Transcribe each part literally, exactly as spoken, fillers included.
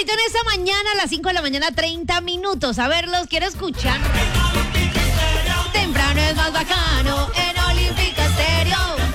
ahorita en esta mañana a las cinco de la mañana, treinta minutos. A ver, los quiero escuchar. Temprano es más bacano en Olímpica Estéreo.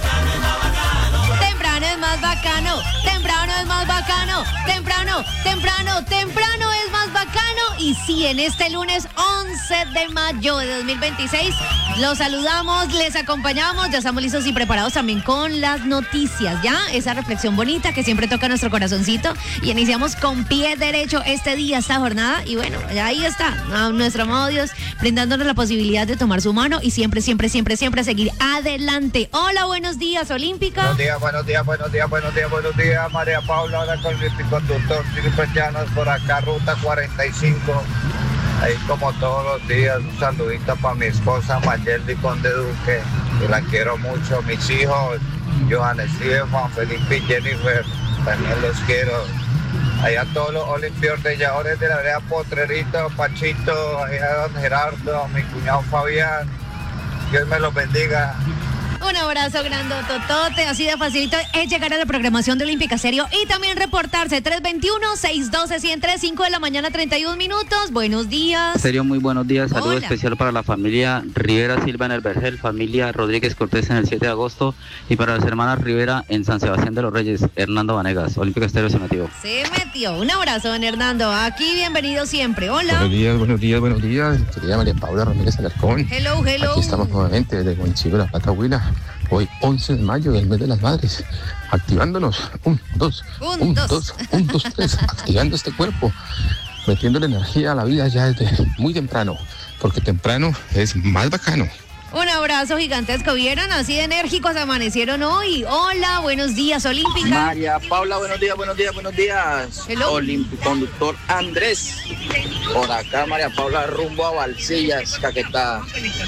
Temprano es más bacano, temprano es más bacano, temprano, temprano, temprano es más bacano. Y sí, en este lunes once de mayo de dos mil veintiséis, los saludamos, les acompañamos, ya estamos listos y preparados también con las noticias, ¿ya? Esa reflexión bonita que siempre toca nuestro corazoncito. Y iniciamos con pie derecho este día, esta jornada. Y bueno, ahí está, a nuestro amado Dios, brindándonos la posibilidad de tomar su mano y siempre, siempre, siempre, siempre seguir adelante. Hola, buenos días, Olímpica. Buenos días, buenos días, buenos días, buenos días, buenos días, María Paula, ahora con mi conductor Felipe Llanos por acá, ruta cuarenta y cinco. Ahí como todos los días, un saludito para mi esposa Mayeldi Conde Duque, que la quiero mucho, mis hijos, Johan Steven, Juan Felipe y Jennifer, también los quiero. Allá todos los olimpiordelladores de la área Potrerito, Pachito, allá don Gerardo, mi cuñado Fabián, Dios me los bendiga. Un abrazo grandototote, así de facilito es llegar a la programación de Olímpica Estéreo y también reportarse tres veintiuno, seiscientos doce, ciento tres, cinco de la mañana, treinta y un minutos. Buenos días. Estéreo, muy buenos días. Saludo Hola. especial para la familia Rivera Silva en el Vergel, familia Rodríguez Cortés en el siete de agosto y para las hermanas Rivera en San Sebastián de los Reyes, Hernando Vanegas. Olímpica Estéreo se metió. Se metió. Un abrazo, don Hernando. Aquí bienvenido siempre. Hola. Buenos días, buenos días, buenos días. Querida María Paula Ramírez Alarcón. Hello, hello. Aquí estamos nuevamente desde el municipio de La Plata, Huila. Hoy once de mayo del mes de las madres. Activándonos. Un, dos, Un, un, dos. dos, un, dos, tres. Activando este cuerpo. Metiéndole energía a la vida ya desde muy temprano. Porque temprano es más bacano. Un abrazo gigantesco. ¿Vieron? Así de enérgicos amanecieron hoy. Hola, buenos días, Olímpica. María Paula, buenos días, buenos días, buenos días. Hello. Olímpico conductor Andrés. Por acá, María Paula, rumbo a Balsillas, Caquetá.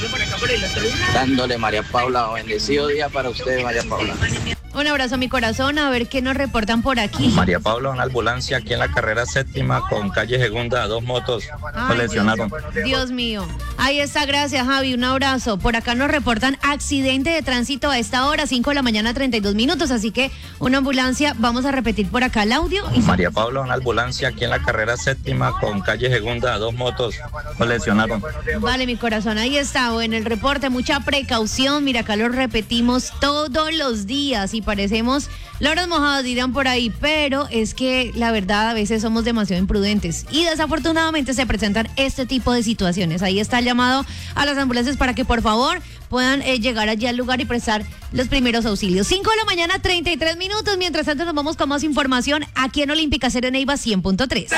Dándole, María Paula, bendecido día para usted, María Paula. Un abrazo a mi corazón. A ver qué nos reportan por aquí. María Paula, una ambulancia aquí en la carrera séptima con calle Segunda, dos motos Ay, lesionaron. Dios, Dios mío. Ahí está, gracias, Javi. Un abrazo. Por acá nos reportan accidente de tránsito a esta hora, cinco de la mañana, treinta y dos minutos. Así que una ambulancia, vamos a repetir por acá el audio. Y... María Paula, una ambulancia aquí en la carrera séptima con calle Segunda, dos motos lesionaron. Vale, mi corazón, ahí está. O en el reporte, mucha precaución. Mira, acá lo repetimos todos los días y parecemos loros mojados, dirán por ahí, pero es que la verdad a veces somos demasiado imprudentes y desafortunadamente se presentan este tipo de situaciones. Ahí está el llamado a las ambulancias para que por favor puedan eh, llegar allí al lugar y prestar los primeros auxilios. cinco de la mañana, treinta y tres minutos. Mientras tanto nos vamos con más información aquí en Olímpica Estéreo Neiva cien punto tres.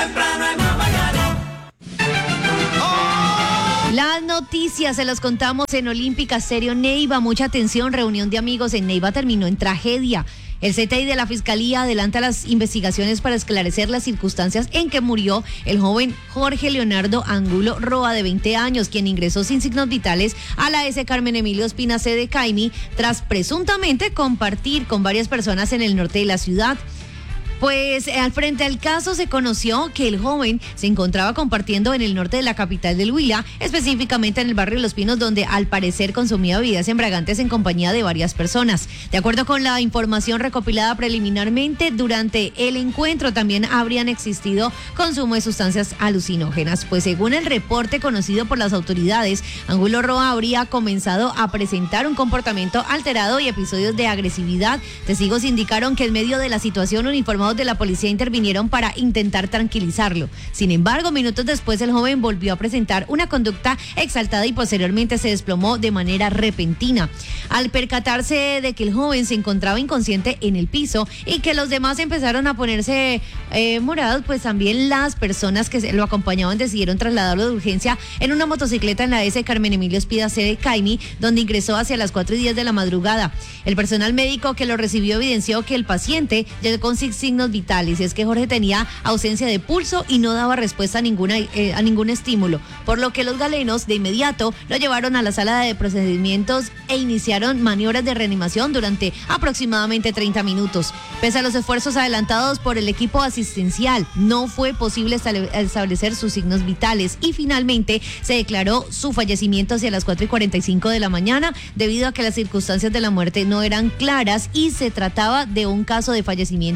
Las noticias se las contamos en Olímpica Estéreo Neiva. Mucha atención, reunión de amigos en Neiva terminó en tragedia. El C T I de la Fiscalía adelanta las investigaciones para esclarecer las circunstancias en que murió el joven Jorge Leonardo Angulo Roa, de veinte años, quien ingresó sin signos vitales a la S. Carmen Emilio Espina C. de Caimi tras presuntamente compartir con varias personas en el norte de la ciudad. Pues al frente al caso se conoció que el joven se encontraba compartiendo en el norte de la capital del Huila, específicamente en el barrio Los Pinos, donde al parecer consumía bebidas embriagantes en compañía de varias personas. De acuerdo con la información recopilada preliminarmente, durante el encuentro también habrían existido consumo de sustancias alucinógenas. Pues según el reporte conocido por las autoridades, Angulo Roa habría comenzado a presentar un comportamiento alterado y episodios de agresividad. Testigos indicaron que en medio de la situación, uniformados de la policía intervinieron para intentar tranquilizarlo. Sin embargo, minutos después el joven volvió a presentar una conducta exaltada y posteriormente se desplomó de manera repentina. Al percatarse de que el joven se encontraba inconsciente en el piso y que los demás empezaron a ponerse eh, morados, pues también las personas que lo acompañaban decidieron trasladarlo de urgencia en una motocicleta en la S. Carmen Emilio Espina C. de Caimi, donde ingresó hacia las cuatro y diez de la madrugada. El personal médico que lo recibió evidenció que el paciente llegó con signos vitales, y es que Jorge tenía ausencia de pulso y no daba respuesta a ninguna eh, a ningún estímulo, por lo que los galenos de inmediato lo llevaron a la sala de procedimientos e iniciaron maniobras de reanimación durante aproximadamente treinta minutos. Pese a los esfuerzos adelantados por el equipo asistencial, no fue posible establecer sus signos vitales y finalmente se declaró su fallecimiento hacia las cuatro y cuarenta y cinco de la mañana, debido a que las circunstancias de la muerte no eran claras y se trataba de un caso de fallecimiento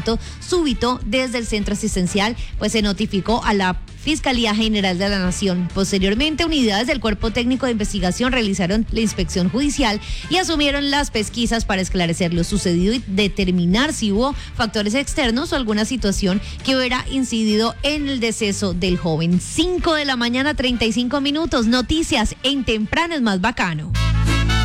súbito desde el centro asistencial, pues se notificó a la Fiscalía General de la Nación. Posteriormente, unidades del Cuerpo Técnico de Investigación realizaron la inspección judicial y asumieron las pesquisas para esclarecer lo sucedido y determinar si hubo factores externos o alguna situación que hubiera incidido en el deceso del joven. cinco de la mañana, treinta y cinco minutos. Noticias en Temprano es más bacano.